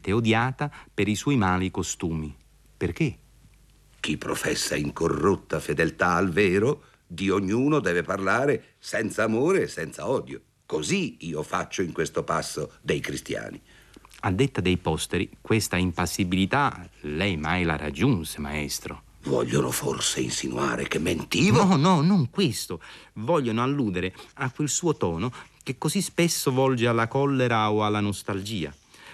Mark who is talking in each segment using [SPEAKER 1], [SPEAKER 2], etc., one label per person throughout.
[SPEAKER 1] ampiamente odiata per i suoi mali costumi. Perché?
[SPEAKER 2] Chi professa incorrotta fedeltà al vero, di ognuno deve parlare senza amore e senza odio. Così io faccio in questo passo dei cristiani.
[SPEAKER 1] A detta dei posteri, questa impassibilità lei mai la raggiunse, maestro.
[SPEAKER 2] Vogliono forse insinuare che mentivo?
[SPEAKER 1] No, non questo. Vogliono alludere a quel suo tono che così spesso volge alla collera o alla nostalgia.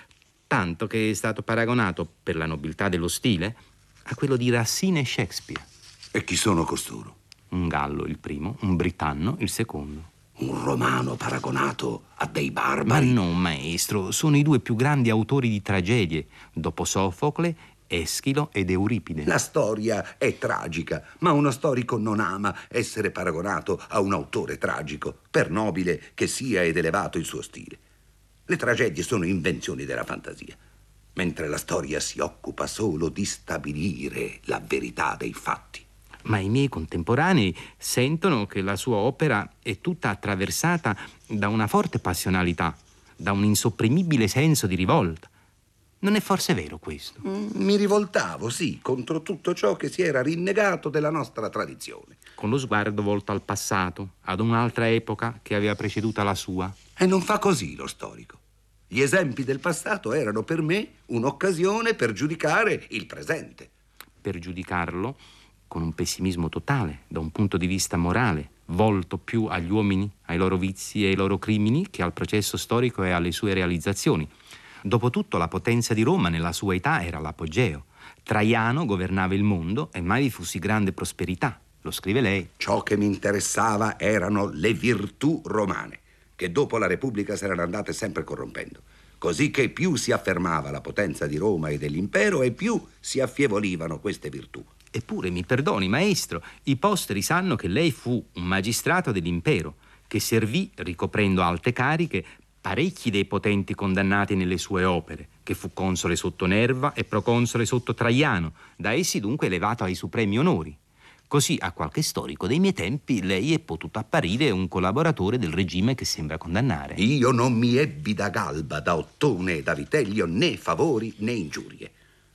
[SPEAKER 1] Tanto che è stato paragonato, per la nobiltà dello stile, a quello di Racine e Shakespeare.
[SPEAKER 2] E chi sono costoro?
[SPEAKER 1] Un gallo il primo, un britanno il secondo.
[SPEAKER 2] Un romano paragonato a dei
[SPEAKER 1] Ma
[SPEAKER 2] barbari?
[SPEAKER 1] no, maestro, sono i due più grandi autori di tragedie, dopo Sofocle, Eschilo ed Euripide.
[SPEAKER 2] La storia è tragica, ma uno storico non ama essere paragonato a un autore tragico, per nobile che sia ed elevato il suo stile. Le tragedie sono invenzioni della fantasia, mentre la storia si occupa solo di stabilire la verità dei fatti.
[SPEAKER 1] Ma i miei contemporanei sentono che la sua opera è tutta attraversata da una forte passionalità, da un insopprimibile senso di rivolta. Non è forse vero questo?
[SPEAKER 2] Mi rivoltavo, sì, contro tutto ciò che si era rinnegato della nostra tradizione.
[SPEAKER 1] Con lo sguardo volto al passato, ad un'altra epoca che aveva preceduta la sua.
[SPEAKER 2] E non fa così lo storico. Gli esempi del passato erano per me un'occasione per giudicare il presente.
[SPEAKER 1] Per giudicarlo con un pessimismo totale, da un punto di vista morale, volto più agli uomini, ai loro vizi e ai loro crimini, che al processo storico e alle sue realizzazioni. Dopotutto la potenza di Roma nella sua età era l'apogeo. Traiano governava il mondo e mai vi fu sì grande prosperità. Lo scrive lei.
[SPEAKER 2] Ciò che mi interessava erano le virtù romane, che dopo la Repubblica si erano andate sempre corrompendo. Così che più si affermava la potenza di Roma e dell'impero e più si affievolivano queste virtù.
[SPEAKER 1] Eppure, mi perdoni, maestro, i posteri sanno che lei fu un magistrato dell'impero, che servì, ricoprendo alte cariche, parecchi dei potenti condannati nelle sue opere, che fu console sotto Nerva e proconsole sotto Traiano, da essi dunque elevato ai supremi onori. Così a qualche storico dei miei tempi lei è potuto apparire un collaboratore del regime che sembra condannare.
[SPEAKER 2] Io non mi ebbi da Galba, da Ottone e da Vitellio né favori né ingiurie.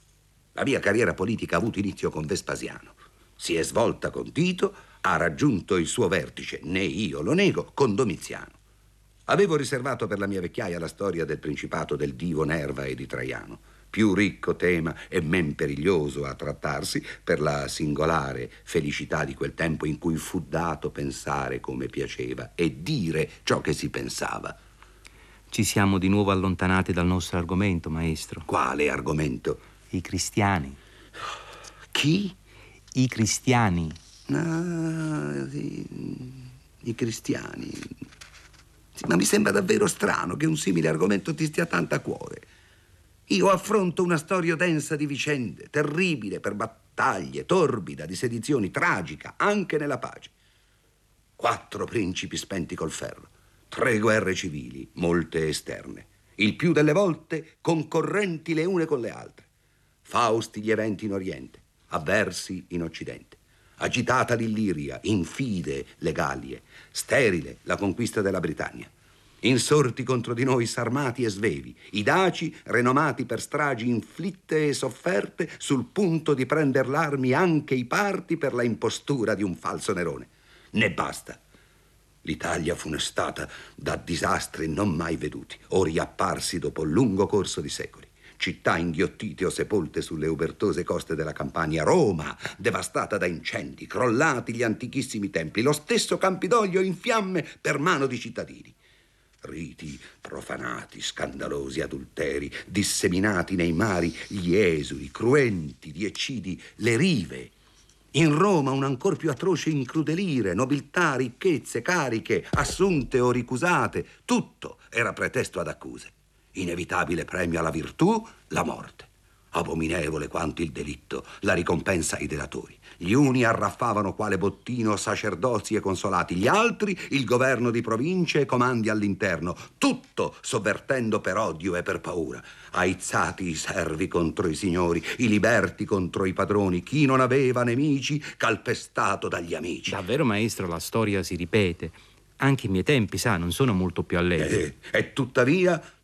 [SPEAKER 2] La mia carriera politica ha avuto inizio con Vespasiano. Si è svolta con Tito, ha raggiunto il suo vertice, né io lo nego, con Domiziano. Avevo riservato per la mia vecchiaia la storia del principato del divo Nerva e di Traiano, più ricco tema e men periglioso a trattarsi per la singolare felicità di quel tempo in cui fu dato pensare come piaceva e dire ciò che si pensava.
[SPEAKER 1] Ci siamo di nuovo allontanati dal nostro argomento, maestro.
[SPEAKER 2] Quale argomento?
[SPEAKER 1] I cristiani.
[SPEAKER 2] Chi?
[SPEAKER 1] I cristiani.
[SPEAKER 2] Ah, i cristiani. Sì, ma mi sembra davvero strano che un simile argomento ti stia tanto a cuore. Io affronto una storia densa di vicende, terribile per battaglie, torbida di sedizioni, tragica anche nella pace. 4 principi spenti col ferro, 3 guerre civili, molte esterne, il più delle volte concorrenti le une con le altre. Fausti gli eventi in Oriente, avversi in Occidente. Agitata l'Illiria, infide le Gallie, sterile la conquista della Britannia. Insorti contro di noi Sarmati e Svevi, i Daci renomati per stragi inflitte e sofferte, sul punto di prender l'armi anche i Parti per la impostura di un falso Nerone. Ne basta. L'Italia funestata da disastri non mai veduti, o riapparsi dopo un lungo corso di secoli. Città inghiottite o sepolte sulle ubertose coste della Campania, Roma devastata da incendi, crollati gli antichissimi templi, lo stesso Campidoglio in fiamme per mano di cittadini. Riti profanati, scandalosi adulteri, disseminati nei mari gli esuli, cruenti di eccidi le rive. In Roma un ancor più atroce incrudelire, nobiltà, ricchezze, cariche, assunte o ricusate, tutto era pretesto ad accuse. Inevitabile premio alla virtù, la morte. Abominevole quanto il delitto, la ricompensa ai delatori. Gli uni arraffavano quale bottino sacerdozi e consolati, gli altri il governo di province e comandi all'interno, tutto sovvertendo per odio e per paura. Aizzati i servi contro i signori, i liberti contro i padroni, chi non aveva nemici calpestato dagli amici.
[SPEAKER 1] Davvero, maestro, la storia si ripete. Anche i miei tempi, sa, non sono molto più allegri.
[SPEAKER 2] E tuttavia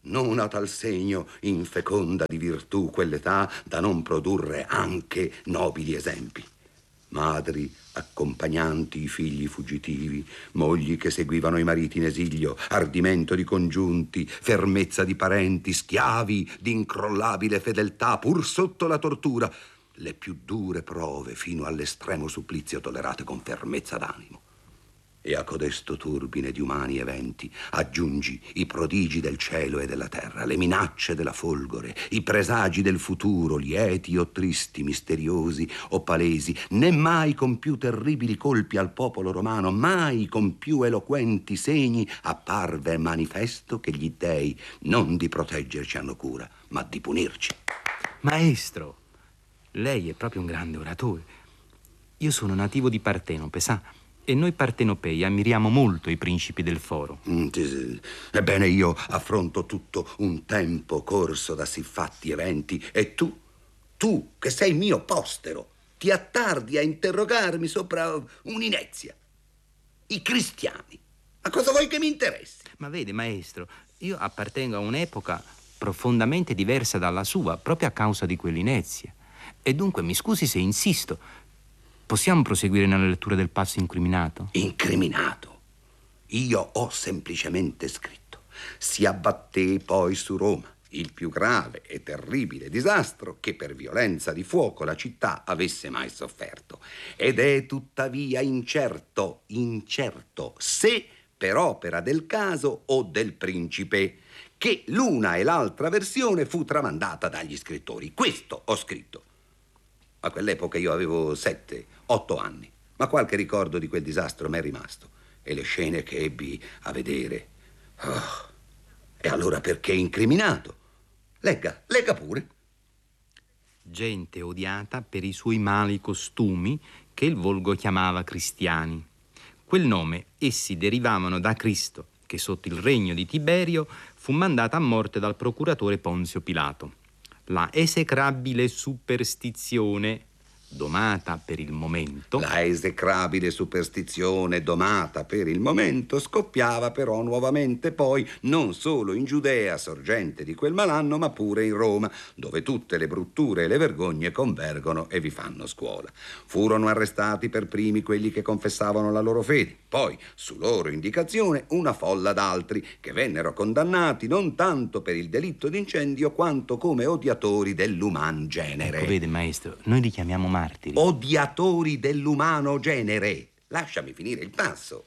[SPEAKER 2] Non a tal segno infeconda di virtù quell'età da non produrre anche nobili esempi. Madri accompagnanti i figli fuggitivi, mogli che seguivano i mariti in esilio, ardimento di congiunti, fermezza di parenti, schiavi di incrollabile fedeltà, pur sotto la tortura, le più dure prove fino all'estremo supplizio tollerate con fermezza d'animo. E a codesto turbine di umani eventi aggiungi i prodigi del cielo e della terra, le minacce della folgore, i presagi del futuro, lieti o tristi, misteriosi o palesi, né mai con più terribili colpi al popolo romano, mai con più eloquenti segni apparve manifesto che gli dei non di proteggerci hanno cura, ma di punirci.
[SPEAKER 1] Maestro, lei è proprio un grande oratore. Io sono nativo di Partenope, sa? E noi partenopei ammiriamo molto i principi del foro.
[SPEAKER 2] Ebbene, io affronto tutto un tempo corso da siffatti eventi e tu che sei mio postero, ti attardi a interrogarmi sopra un'inezia. I cristiani. Ma cosa vuoi che mi interessi?
[SPEAKER 1] Ma vede, maestro, io appartengo a un'epoca profondamente diversa dalla sua, proprio a causa di quell'inezia. E dunque, mi scusi se insisto, possiamo proseguire nella lettura del passo incriminato?
[SPEAKER 2] Incriminato? Io ho semplicemente scritto: si abbatté poi su Roma il più grave e terribile disastro che per violenza di fuoco la città avesse mai sofferto. Ed è tuttavia incerto se per opera del caso o del principe, che l'una e l'altra versione fu tramandata dagli scrittori. Questo ho scritto. A quell'epoca io avevo 7-8 anni, ma qualche ricordo di quel disastro m'è rimasto e le scene che ebbi a vedere. Oh, e allora perché incriminato? Legga pure.
[SPEAKER 1] Gente odiata per i suoi mali costumi che il volgo chiamava cristiani. Quel nome essi derivavano da Cristo, che sotto il regno di Tiberio fu mandata a morte dal procuratore Ponzio Pilato. La esecrabile superstizione domata per il momento.
[SPEAKER 2] La esecrabile superstizione domata per il momento scoppiava però nuovamente poi non solo in Giudea, sorgente di quel malanno, ma pure in Roma, dove tutte le brutture e le vergogne convergono e vi fanno scuola. Furono arrestati per primi quelli che confessavano la loro fede, poi, su loro indicazione, una folla d'altri che vennero condannati non tanto per il delitto d'incendio quanto come odiatori dell'uman genere.
[SPEAKER 1] Ecco, vede, maestro, noi li chiamiamo martiri.
[SPEAKER 2] Odiatori dell'umano genere. Lasciami finire il passo.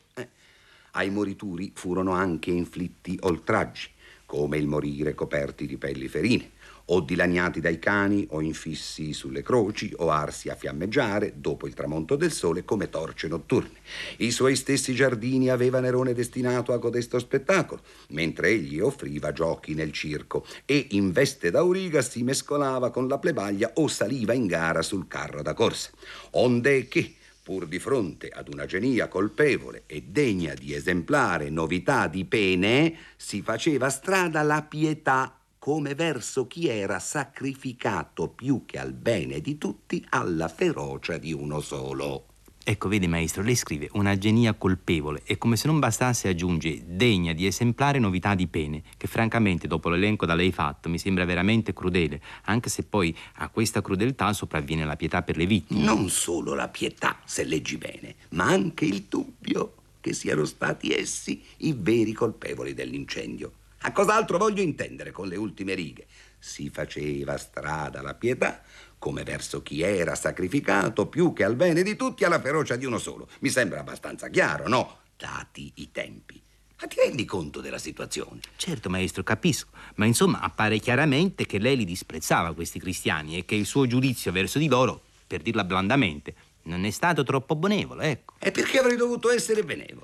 [SPEAKER 2] Ai morituri furono anche inflitti oltraggi, come il morire coperti di pelli ferine, o dilaniati dai cani, o infissi sulle croci, o arsi a fiammeggiare dopo il tramonto del sole come torce notturne. I suoi stessi giardini aveva Nerone destinato a codesto spettacolo, mentre egli offriva giochi nel circo e in veste d'auriga si mescolava con la plebaglia o saliva in gara sul carro da corsa. Onde che, pur di fronte ad una genia colpevole e degna di esemplare novità di pene, si faceva strada la pietà come verso chi era sacrificato più che al bene di tutti alla ferocia di uno solo.
[SPEAKER 1] Ecco, vedi, maestro, lei scrive una genia colpevole e come se non bastasse aggiunge degna di esemplare novità di pene, che francamente dopo l'elenco da lei fatto mi sembra veramente crudele, anche se poi a questa crudeltà sopravviene la pietà per le vittime.
[SPEAKER 2] Non solo la pietà, se leggi bene, ma anche il dubbio che siano stati essi i veri colpevoli dell'incendio. A cos'altro voglio intendere con le ultime righe? Si faceva strada la pietà come verso chi era sacrificato più che al bene di tutti alla ferocia di uno solo. Mi sembra abbastanza chiaro, no? Dati i tempi. Ma ti rendi conto della situazione?
[SPEAKER 1] Certo, maestro, capisco, ma insomma appare chiaramente che lei li disprezzava questi cristiani e che il suo giudizio verso di loro, per dirla blandamente, non è stato troppo benevolo, ecco.
[SPEAKER 2] E perché avrei dovuto essere benevolo?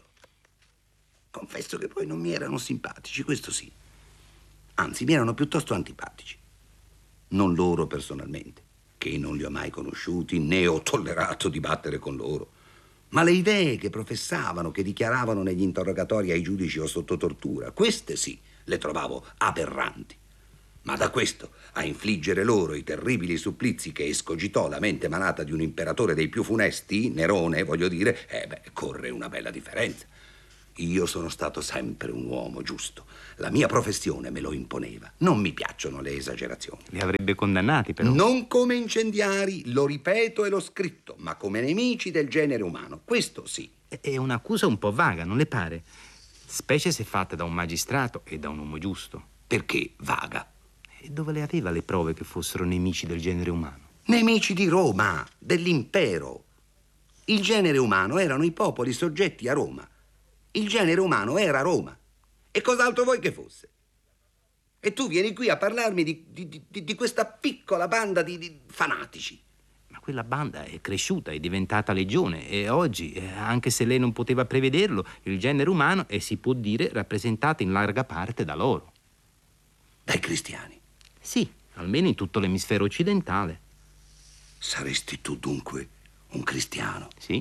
[SPEAKER 2] Confesso che poi non mi erano simpatici, questo sì. Anzi, mi erano piuttosto antipatici. Non loro personalmente, che non li ho mai conosciuti né ho tollerato dibattere con loro, ma le idee che professavano, che dichiaravano negli interrogatori ai giudici o sotto tortura, queste sì, le trovavo aberranti. Ma da questo a infliggere loro i terribili supplizi che escogitò la mente malata di un imperatore dei più funesti, Nerone, voglio dire, corre una bella differenza. Io sono stato sempre un uomo giusto. La mia professione me lo imponeva. Non mi piacciono le esagerazioni.
[SPEAKER 1] Li avrebbe condannati, però.
[SPEAKER 2] Non come incendiari, lo ripeto e l'ho scritto, ma come nemici del genere umano. Questo sì.
[SPEAKER 1] È un'accusa un po' vaga, non le pare? Specie se fatta da un magistrato e da un uomo giusto.
[SPEAKER 2] Perché vaga?
[SPEAKER 1] E dove le aveva le prove che fossero nemici del genere umano?
[SPEAKER 2] Nemici di Roma, dell'impero. Il genere umano erano i popoli soggetti a Roma. Il genere umano era Roma. E cos'altro vuoi che fosse? E tu vieni qui a parlarmi di questa piccola banda di fanatici.
[SPEAKER 1] Ma quella banda è cresciuta, è diventata legione e oggi, anche se lei non poteva prevederlo, il genere umano è, si può dire, rappresentato in larga parte da loro.
[SPEAKER 2] Dai cristiani?
[SPEAKER 1] Sì, almeno in tutto l'emisfero occidentale.
[SPEAKER 2] Saresti tu dunque un cristiano?
[SPEAKER 1] Sì.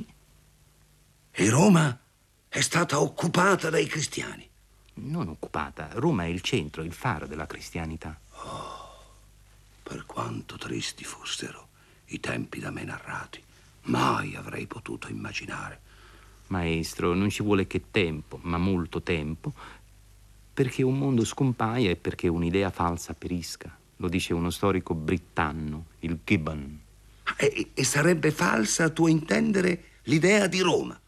[SPEAKER 2] E Roma è stata occupata dai cristiani?
[SPEAKER 1] Non occupata. Roma è il centro, il faro della cristianità.
[SPEAKER 2] Oh, per quanto tristi fossero i tempi da me narrati, mai avrei potuto immaginare.
[SPEAKER 1] Maestro, non ci vuole che tempo, ma molto tempo, perché un mondo scompaia e perché un'idea falsa perisca. Lo dice uno storico britanno, il Gibbon.
[SPEAKER 2] E sarebbe falsa, a tuo intendere, l'idea di Roma?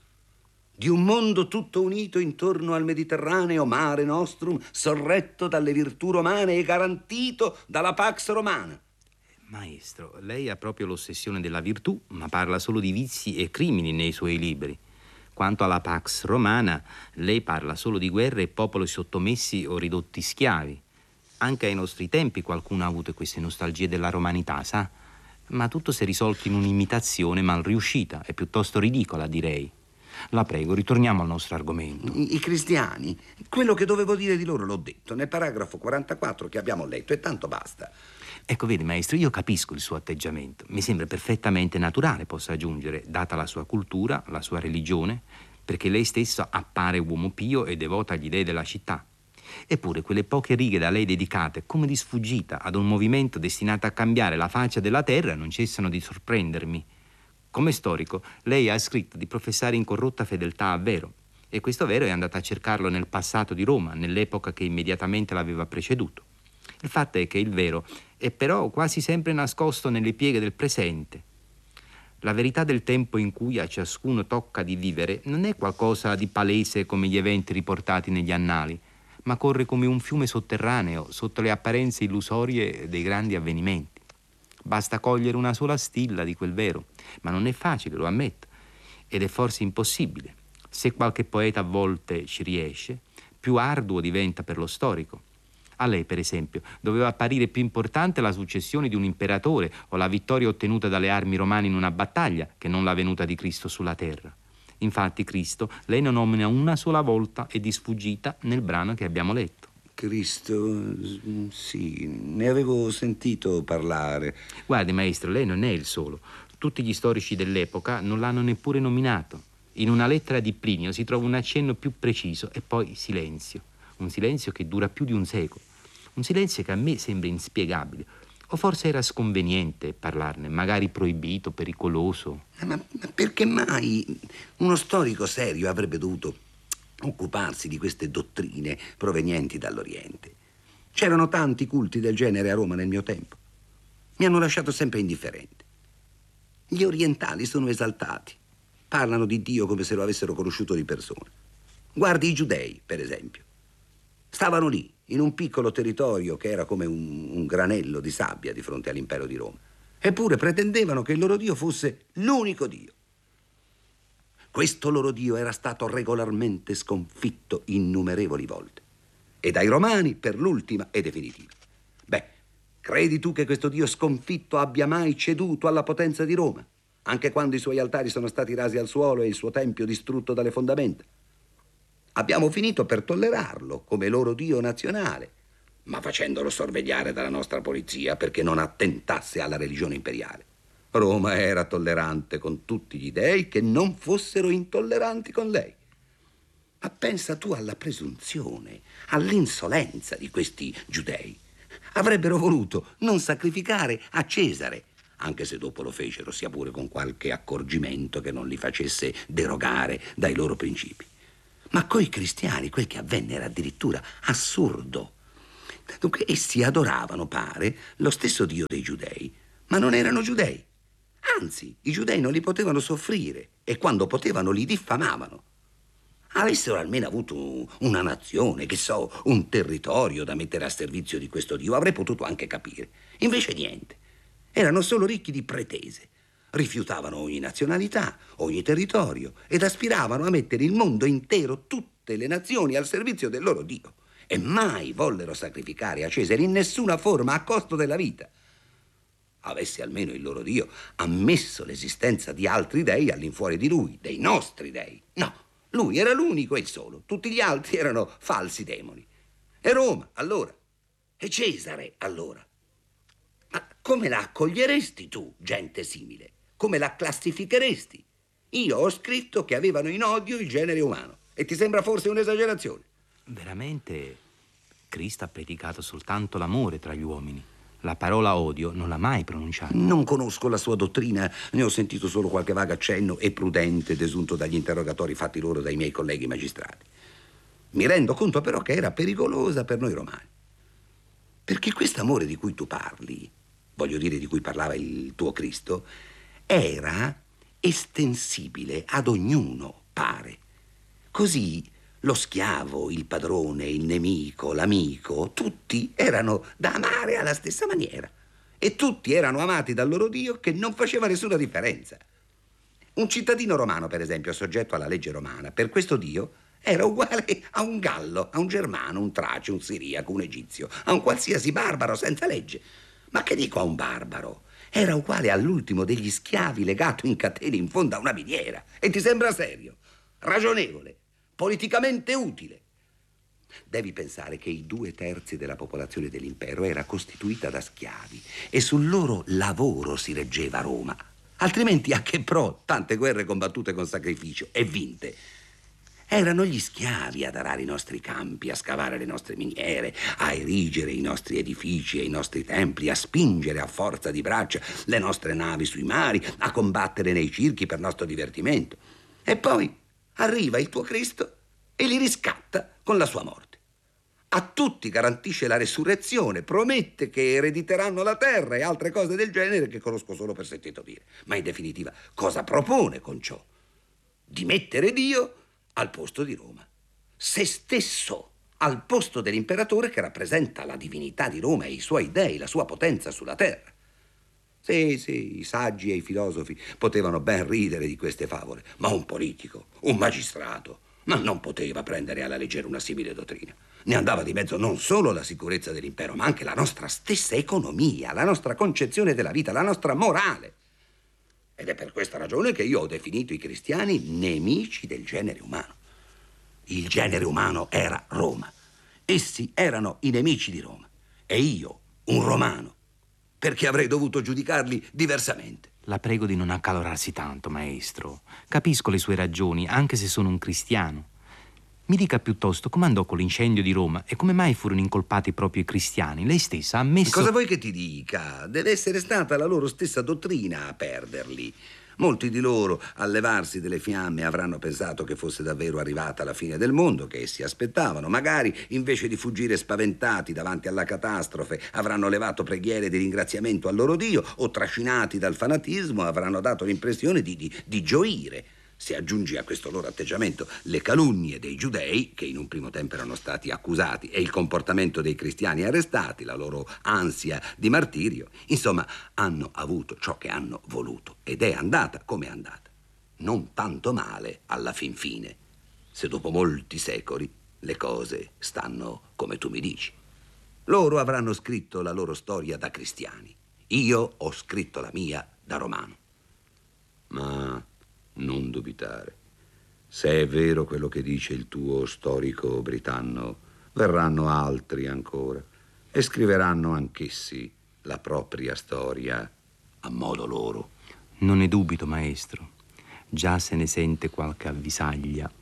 [SPEAKER 2] Di un mondo tutto unito intorno al Mediterraneo, mare nostrum, sorretto dalle virtù romane e garantito dalla Pax Romana.
[SPEAKER 1] Maestro, lei ha proprio l'ossessione della virtù, ma parla solo di vizi e crimini nei suoi libri. Quanto alla Pax Romana, lei parla solo di guerre e popoli sottomessi o ridotti schiavi. Anche ai nostri tempi qualcuno ha avuto queste nostalgie della romanità, sa? Ma tutto si è risolto in un'imitazione mal riuscita e piuttosto ridicola, direi. La prego, ritorniamo al nostro argomento.
[SPEAKER 2] I cristiani, quello che dovevo dire di loro l'ho detto nel paragrafo 44 che abbiamo letto e tanto basta.
[SPEAKER 1] Ecco, vedi, maestro, io capisco il suo atteggiamento. Mi sembra perfettamente naturale, posso aggiungere, data la sua cultura, la sua religione, perché lei stesso appare uomo pio e devoto agli dei della città. Eppure quelle poche righe da lei dedicate, come di sfuggita, ad un movimento destinato a cambiare la faccia della terra, non cessano di sorprendermi. Come storico, lei ha scritto di professare incorrotta fedeltà a Vero, e questo Vero è andato a cercarlo nel passato di Roma, nell'epoca che immediatamente l'aveva preceduto. Il fatto è che il Vero è però quasi sempre nascosto nelle pieghe del presente. La verità del tempo in cui a ciascuno tocca di vivere non è qualcosa di palese come gli eventi riportati negli annali, ma corre come un fiume sotterraneo sotto le apparenze illusorie dei grandi avvenimenti. Basta cogliere una sola stilla di quel Vero, ma non è facile, lo ammetto, ed è forse impossibile. Se qualche poeta a volte ci riesce, più arduo diventa per lo storico. A lei, per esempio, doveva apparire più importante la successione di un imperatore o la vittoria ottenuta dalle armi romane in una battaglia che non la venuta di Cristo sulla terra. Infatti Cristo lei non nomina una sola volta e di sfuggita nel brano che abbiamo letto.
[SPEAKER 2] Cristo, sì, ne avevo sentito parlare.
[SPEAKER 1] Guardi, maestro, lei non è il solo. Tutti gli storici dell'epoca non l'hanno neppure nominato. In una lettera di Plinio si trova un accenno più preciso e poi silenzio. Un silenzio che dura più di un secolo. Un silenzio che a me sembra inspiegabile. O forse era sconveniente parlarne, magari proibito, pericoloso.
[SPEAKER 2] Ma perché mai uno storico serio avrebbe dovuto occuparsi di queste dottrine provenienti dall'Oriente? C'erano tanti culti del genere a Roma nel mio tempo. Mi hanno lasciato sempre indifferente. Gli orientali sono esaltati. Parlano di Dio come se lo avessero conosciuto di persona. Guardi i giudei, per esempio. Stavano lì, in un piccolo territorio che era come un granello di sabbia di fronte all'impero di Roma. Eppure pretendevano che il loro Dio fosse l'unico Dio. Questo loro Dio era stato regolarmente sconfitto innumerevoli volte. E dai Romani per l'ultima e definitiva. Beh, credi tu che questo Dio sconfitto abbia mai ceduto alla potenza di Roma? Anche quando i suoi altari sono stati rasi al suolo e il suo tempio distrutto dalle fondamenta? Abbiamo finito per tollerarlo come loro Dio nazionale, ma facendolo sorvegliare dalla nostra polizia perché non attentasse alla religione imperiale. Roma era tollerante con tutti gli dei che non fossero intolleranti con lei. Ma pensa tu alla presunzione, all'insolenza di questi giudei. Avrebbero voluto non sacrificare a Cesare, anche se dopo lo fecero, sia pure con qualche accorgimento che non li facesse derogare dai loro principi. Ma coi cristiani quel che avvenne era addirittura assurdo. Dunque, essi adoravano, pare, lo stesso Dio dei giudei, ma non erano giudei. Anzi, i giudei non li potevano soffrire e quando potevano li diffamavano. Avessero almeno avuto una nazione, che so, un territorio da mettere a servizio di questo Dio, avrei potuto anche capire. Invece niente. Erano solo ricchi di pretese. Rifiutavano ogni nazionalità, ogni territorio ed aspiravano a mettere il mondo intero, tutte le nazioni, al servizio del loro Dio. E mai vollero sacrificare a Cesare in nessuna forma a costo della vita. Avesse almeno il loro Dio ammesso l'esistenza di altri dei all'infuori di lui, dei nostri dei. No, lui era l'unico e il solo. Tutti gli altri erano falsi demoni. E Roma, allora? E Cesare, allora? Ma come la accoglieresti tu, gente simile? Come la classificheresti? Io ho scritto che avevano in odio il genere umano. E ti sembra forse un'esagerazione?
[SPEAKER 1] Veramente, Cristo ha predicato soltanto l'amore tra gli uomini. La parola odio non l'ha mai pronunciata.
[SPEAKER 2] Non conosco la sua dottrina, ne ho sentito solo qualche vago accenno e prudente desunto dagli interrogatori fatti loro dai miei colleghi magistrati. Mi rendo conto però che era pericolosa per noi romani. Perché quest'amore di cui tu parli, voglio dire di cui parlava il tuo Cristo, era estensibile ad ognuno, pare. Così lo schiavo, il padrone, il nemico, l'amico, tutti erano da amare alla stessa maniera. E tutti erano amati dal loro Dio che non faceva nessuna differenza. Un cittadino romano, per esempio, soggetto alla legge romana, per questo Dio era uguale a un gallo, a un germano, un trace, un siriaco, un egizio, a un qualsiasi barbaro senza legge. Ma che dico a un barbaro? Era uguale all'ultimo degli schiavi legato in catene in fondo a una miniera. E ti sembra serio, ragionevole, politicamente utile? Devi pensare che i 2/3 della popolazione dell'impero era costituita da schiavi e sul loro lavoro si reggeva Roma. Altrimenti a che pro tante guerre combattute con sacrificio e vinte? Erano gli schiavi ad arare i nostri campi, a scavare le nostre miniere, a erigere i nostri edifici e i nostri templi, a spingere a forza di braccia le nostre navi sui mari, a combattere nei circhi per nostro divertimento. E poi arriva il tuo Cristo e li riscatta con la sua morte. A tutti garantisce la resurrezione, promette che erediteranno la terra e altre cose del genere che conosco solo per sentito dire. Ma in definitiva, cosa propone con ciò? Di mettere Dio al posto di Roma. Se stesso al posto dell'imperatore che rappresenta la divinità di Roma e i suoi dei, la sua potenza sulla terra. Sì, i saggi e i filosofi potevano ben ridere di queste favole, ma un politico, un magistrato, ma non poteva prendere alla leggera una simile dottrina. Ne andava di mezzo non solo la sicurezza dell'impero, ma anche la nostra stessa economia, la nostra concezione della vita, la nostra morale. Ed è per questa ragione che io ho definito i cristiani nemici del genere umano. Il genere umano era Roma. Essi erano i nemici di Roma. E io, un romano, perché avrei dovuto giudicarli diversamente.
[SPEAKER 1] La prego di non accalorarsi tanto, maestro. Capisco le sue ragioni, anche se sono un cristiano. Mi dica piuttosto come andò con l'incendio di Roma e come mai furono incolpati proprio i cristiani. Lei stessa ha ammesso...
[SPEAKER 2] Cosa vuoi che ti dica? Deve essere stata la loro stessa dottrina a perderli. Molti di loro, al levarsi delle fiamme, avranno pensato che fosse davvero arrivata la fine del mondo, che essi aspettavano. Magari, invece di fuggire spaventati davanti alla catastrofe, avranno levato preghiere di ringraziamento al loro Dio o, trascinati dal fanatismo, avranno dato l'impressione di gioire. Se aggiungi a questo loro atteggiamento le calunnie dei giudei, che in un primo tempo erano stati accusati, e il comportamento dei cristiani arrestati, la loro ansia di martirio, insomma, hanno avuto ciò che hanno voluto ed è andata come è andata. Non tanto male alla fin fine, se dopo molti secoli le cose stanno come tu mi dici. Loro avranno scritto la loro storia da cristiani. Io ho scritto la mia da romano. Ma non dubitare. Se è vero quello che dice il tuo storico britanno, verranno altri ancora e scriveranno anch'essi la propria storia a modo loro.
[SPEAKER 1] Non ne dubito, maestro. Già se ne sente qualche avvisaglia.